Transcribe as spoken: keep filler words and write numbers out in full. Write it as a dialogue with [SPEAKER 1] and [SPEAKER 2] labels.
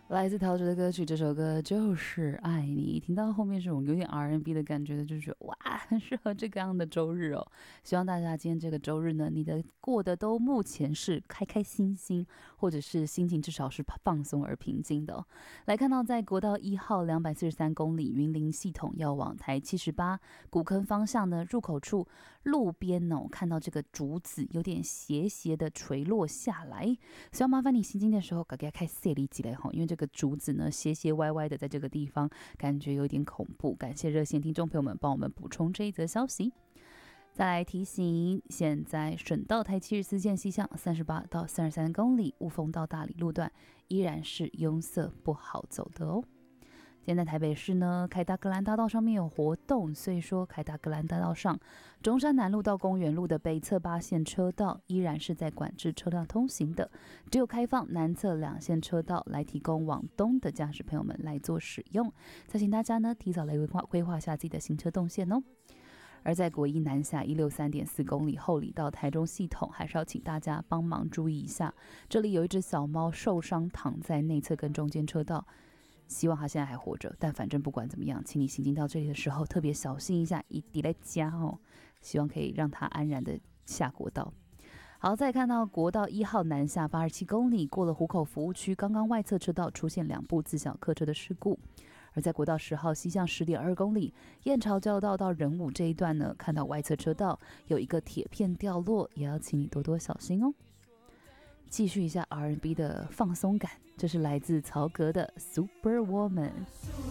[SPEAKER 1] 来自陶喆的歌曲，这首歌就是爱你。听到后面这种有点 R and B 的感觉的，就觉得哇，很适合这个样的周日哦。希望大家今天这个周日呢，你的过得都目前是开开心心，或者是心情至少是放松而平静的、哦。来看到在国道一号两百四十三公里云林系统要往台七十八古坑方向呢，入口处路边哦，看到这个竹子有点斜斜的垂落下来，希望麻烦你行进的时候，赶快开设立起来哈，因为这个竹子呢斜斜歪歪的，在这个地方感觉有点恐怖。感谢热线听众朋友们帮我们补充这一则消息。再来提醒，现在省道台七十四线西向三十八到三十三公里雾峰到大理路段依然是拥塞不好走的哦。现在台北市呢，凯达格兰大道上面有活动，所以说凯达格兰大道上中山南路到公园路的北侧八线车道依然是在管制车辆通行的，只有开放南侧两线车道来提供往东的驾驶朋友们来做使用。再请大家呢提早来规划规划下自己的行车动线哦。而在国一南下一六三点四公里后里到台中系统，还是要请大家帮忙注意一下，这里有一只小猫受伤躺在内侧跟中间车道。希望他现在还活着，但反正不管怎么样，请你行进到这里的时候特别小心一下，一定在家哦。希望可以让他安然的下国道。好，再看到国道一号南下八十七公里，过了湖口服务区，刚刚外侧车道出现两部自小客车的事故。而在国道十号西向十点二公里，燕巢交流道到仁武这一段呢，看到外侧车道有一个铁片掉落，也要请你多多小心哦。继续一下 R and B 的放松感，这是来自曹格的 Superwoman。